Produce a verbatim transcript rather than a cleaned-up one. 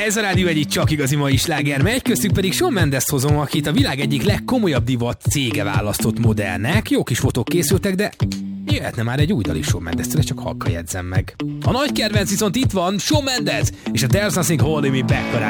Ez a rádió egyik csak igazi mai sláger megy, köztük pedig Shawn Mendes-t hozom, akit a világ egyik legkomolyabb divat cége választott modellnek. Jó kis fotók készültek, de jöhetne már egy új dal is Shawn Mendes-től, csak halka jegyzem meg. A nagy kedvenc viszont itt van, Shawn Mendes és a There's Nothing Holding Me Back.